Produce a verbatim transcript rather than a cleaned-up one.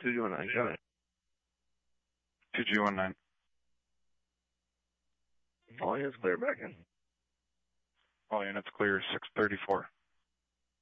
two G one nine, got it. two G one nine. All units clear back in. All units clear, six thirty-four.